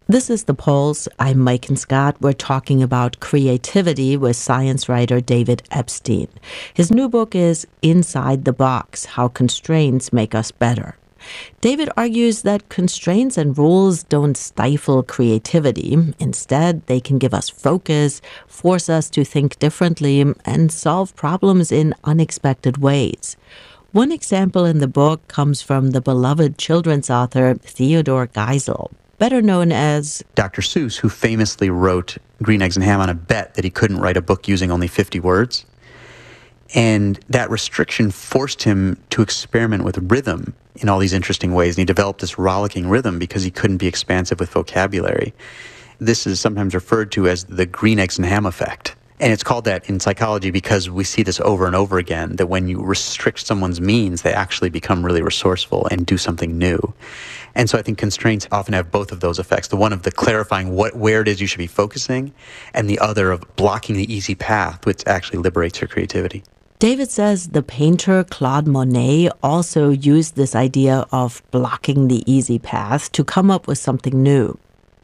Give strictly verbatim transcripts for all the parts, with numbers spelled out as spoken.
This is The Pulse. I'm Mike and Scott. We're talking about creativity with science writer David Epstein. His new book is Inside the Box: How Constraints Make Us Better. David argues that constraints and rules don't stifle creativity. Instead, they can give us focus, force us to think differently, and solve problems in unexpected ways. One example in the book comes from the beloved children's author Theodore Geisel, better known as Doctor Seuss, who famously wrote Green Eggs and Ham on a bet that he couldn't write a book using only fifty words. And that restriction forced him to experiment with rhythm in all these interesting ways. And he developed this rollicking rhythm because he couldn't be expansive with vocabulary. This is sometimes referred to as the Green Eggs and Ham effect. And it's called that in psychology because we see this over and over again, that when you restrict someone's means, they actually become really resourceful and do something new. And so I think constraints often have both of those effects. The one of the clarifying what where it is you should be focusing, and the other of blocking the easy path, which actually liberates your creativity. David says the painter Claude Monet also used this idea of blocking the easy path to come up with something new.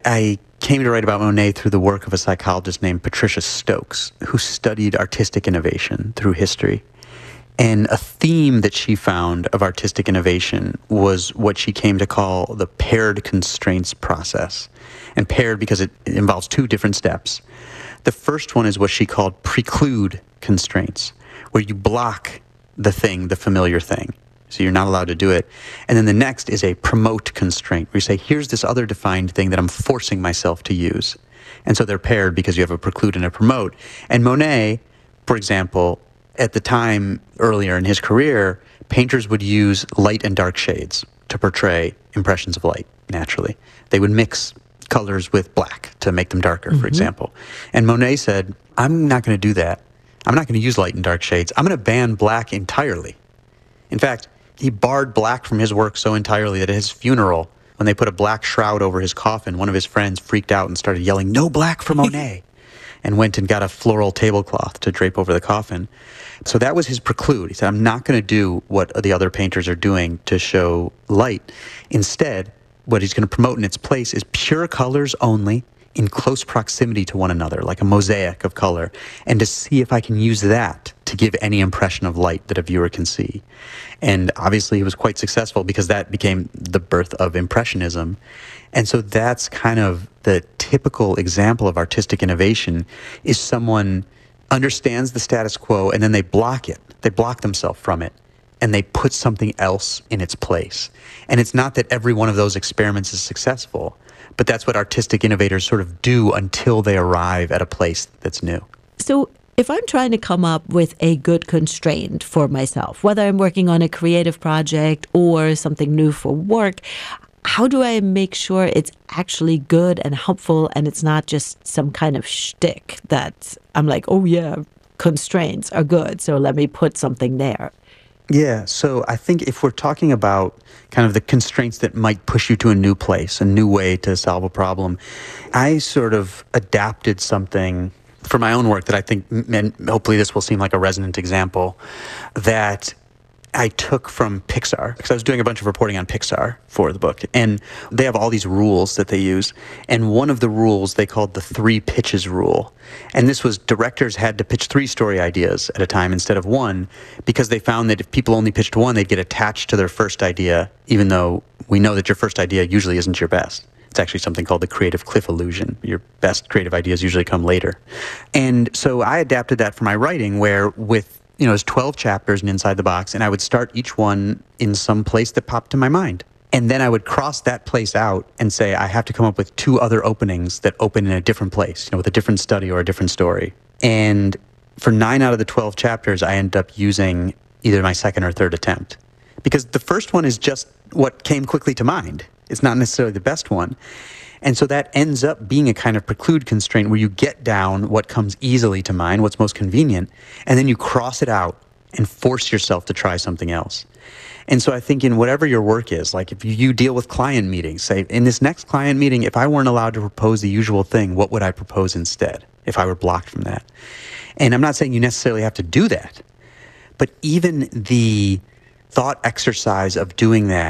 I came to write about Monet through the work of a psychologist named Patricia Stokes, who studied artistic innovation through history. And a theme that she found of artistic innovation was what she came to call the paired constraints process. And paired because it involves two different steps. The first one is what she called preclude constraints, where you block the thing, the familiar thing. So you're not allowed to do it. And then the next is a promote constraint, where you say, here's this other defined thing that I'm forcing myself to use. And so they're paired because you have a preclude and a promote. And Monet, for example, at the time earlier in his career, painters would use light and dark shades to portray impressions of light, naturally. They would mix colors with black to make them darker, mm-hmm. for example. And Monet said, I'm not going to do that. I'm not going to use light and dark shades. I'm going to ban black entirely. In fact, he barred black from his work so entirely that at his funeral, when they put a black shroud over his coffin, one of his friends freaked out and started yelling, "No black for Monet," and went and got a floral tablecloth to drape over the coffin. So that was his preclude. He said, I'm not going to do what the other painters are doing to show light. Instead, what he's going to promote in its place is pure colors only, in close proximity to one another, like a mosaic of color, and to see if I can use that to give any impression of light that a viewer can see. And obviously he was quite successful because that became the birth of Impressionism. And so that's kind of the typical example of artistic innovation, is someone understands the status quo and then they block it. They block themselves from it and they put something else in its place. And it's not that every one of those experiments is successful, but that's what artistic innovators sort of do until they arrive at a place that's new. So if I'm trying to come up with a good constraint for myself, whether I'm working on a creative project or something new for work, how do I make sure it's actually good and helpful and it's not just some kind of shtick that I'm like, oh yeah, constraints are good, so let me put something there? Yeah, so I think if we're talking about kind of the constraints that might push you to a new place, a new way to solve a problem, I sort of adapted something for my own work that I think, and hopefully this will seem like a resonant example, that I took from Pixar, because I was doing a bunch of reporting on Pixar for the book, and they have all these rules that they use, and one of the rules they called the three pitches rule. And this was directors had to pitch three story ideas at a time instead of one, because they found that if people only pitched one, they'd get attached to their first idea, even though we know that your first idea usually isn't your best. It's actually something called the creative cliff illusion. Your best creative ideas usually come later. And so I adapted that for my writing, where with you know, there's twelve chapters in Inside the Box, and I would start each one in some place that popped to my mind. And then I would cross that place out and say, I have to come up with two other openings that open in a different place, you know, with a different study or a different story. And for nine out of the twelve chapters, I ended up using either my second or third attempt. Because the first one is just what came quickly to mind. It's not necessarily the best one. And so that ends up being a kind of preclude constraint where you get down what comes easily to mind, what's most convenient, and then you cross it out and force yourself to try something else. And so I think in whatever your work is, like if you deal with client meetings, say in this next client meeting, if I weren't allowed to propose the usual thing, what would I propose instead if I were blocked from that? And I'm not saying you necessarily have to do that, but even the thought exercise of doing that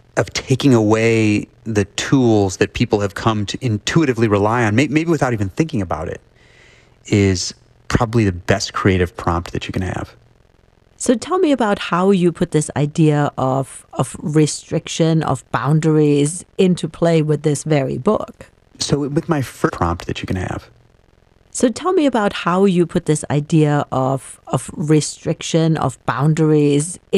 of taking away the tools that people have come to intuitively rely on, maybe without even thinking about it, is probably the best creative prompt that you can have. So tell me about how you put this idea of of restriction, of boundaries into play with this very book. So with my first prompt that you can have. So tell me about how you put this idea of of restriction, of boundaries